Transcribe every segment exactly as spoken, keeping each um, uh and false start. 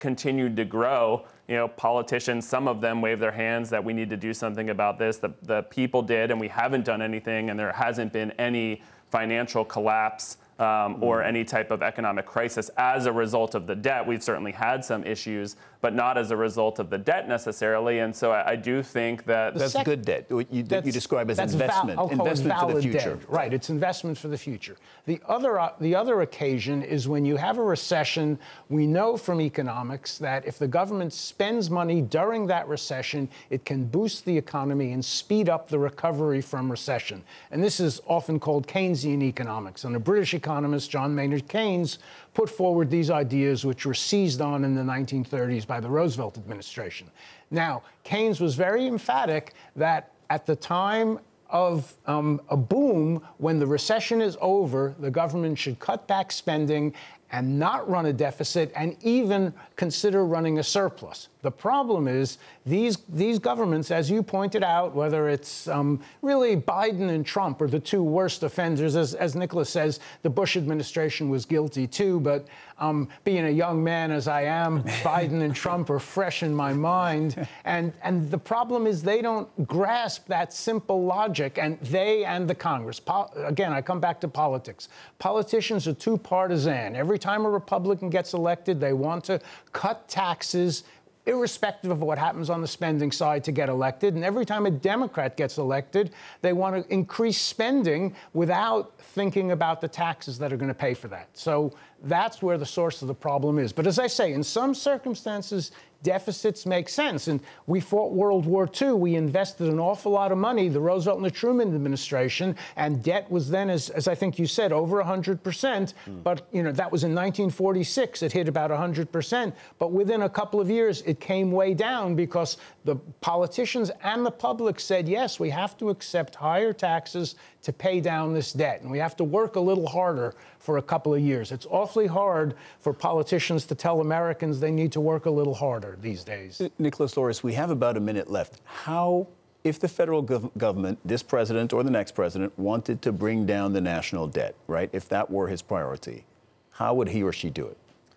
continued to grow, you know, politicians, some of them wave their hands that we need to do something about this. The, the people did, and we haven't done anything, and there hasn't been any financial collapse um, or any type of economic crisis as a result of the debt. We've certainly had some issues, but not as a result of the debt necessarily. And so I, I do think that that's sec- good debt. You, you describe as that's investment, val- investment for the future. Debt. Right, it's investment for the future. The other, uh, the other occasion is when you have a recession. We know from economics that if the government spends money during that recession, it can boost the economy and speed up the recovery from recession. And this is often called Keynesian economics. And a British economist, John Maynard Keynes, put forward these ideas, which were seized on in the nineteen thirties by the Roosevelt administration. Now, Keynes was very emphatic that at the time of um, a boom, when the recession is over, the government should cut back spending and not run a deficit and even consider running a surplus. The problem is these these governments, as you pointed out, whether it's um, really Biden and Trump are the two worst offenders. As, as Nicholas says, the Bush administration was guilty too, but um, being a young man as I am, Biden and Trump are fresh in my mind. And, and the problem is they don't grasp that simple logic, and they and the Congress. Po- again, I come back to politics. Politicians are too partisan. Every time a Republican gets elected, they want to cut taxes, irrespective of what happens on the spending side, to get elected. And every time a Democrat gets elected, they want to increase spending without thinking about the taxes that are going to pay for that. So that's where the source of the problem is. But as I say, in some circumstances, deficits make sense. And we fought World War Two. We invested an awful lot of money, the Roosevelt and the Truman administration, and debt was then, as, as I think you said, over one hundred percent. Mm. But, you know, that was in nineteen forty-six. It hit about one hundred percent. But within a couple of years, it came way down because the politicians and the public said, yes, we have to accept higher taxes to pay down this debt. And we have to work a little harder for a couple of years. It's awfully hard for politicians to tell Americans they need to work a little harder these days. Nicholas Loris, we have about a minute left. How, if the federal gov- government, this president or the next president, wanted to bring down the national debt, right, if that were his priority, how would he or she do it?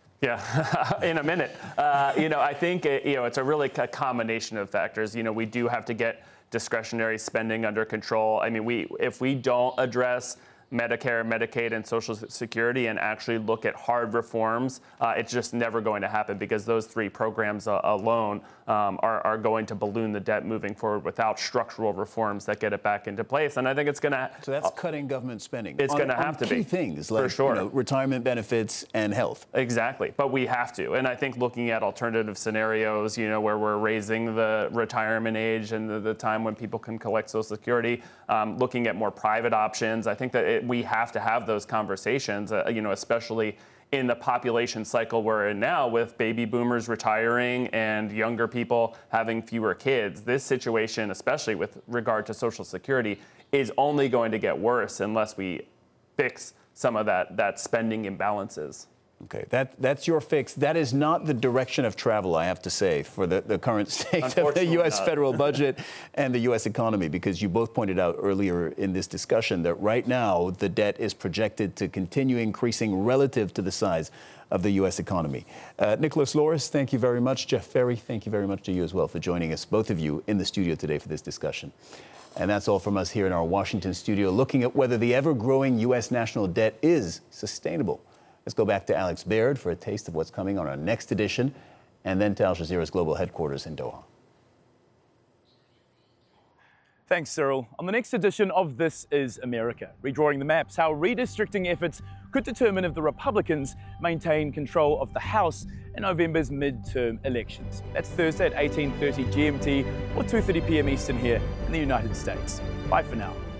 Yeah, in a minute. Uh, you know, I think, it, you know, it's a really a combination of factors. You know, we do have to get discretionary spending under control. I mean, we if we don't address Medicare, Medicaid, and Social Security and actually look at hard reforms, uh, it's just never going to happen because those three programs uh, alone um, are, are going to balloon the debt moving forward without structural reforms that get it back into place. And I think it's going to... So that's uh, cutting government spending. It's going to have to key be. things like for sure. you know, retirement benefits and health. Exactly. But we have to. And I think looking at alternative scenarios, you know, where we're raising the retirement age and the, the time when people can collect Social Security, um, looking at more private options, I think that it, we have to have those conversations, uh, you know, especially in the population cycle we're in now with baby boomers retiring and younger people having fewer kids. This situation, especially with regard to Social Security, is only going to get worse unless we fix some of that, that spending imbalances. Okay, that, that's your fix. That is not the direction of travel, I have to say, for the, the current state of the U S federal budget and the U S economy, because you both pointed out earlier in this discussion that right now the debt is projected to continue increasing relative to the size of the U S economy. Uh, Nicholas Loris, thank you very much. Jeff Ferry, thank you very much to you as well for joining us, both of you, in the studio today for this discussion. And that's all from us here in our Washington studio, looking at whether the ever-growing U S national debt is sustainable. Let's go back to Alex Baird for a taste of what's coming on our next edition, and then to Al Jazeera's global headquarters in Doha. Thanks, Cyril. On the next edition of This is America, redrawing the maps, how redistricting efforts could determine if the Republicans maintain control of the House in November's midterm elections. That's Thursday at eighteen thirty G M T or two thirty p m Eastern here in the United States. Bye for now.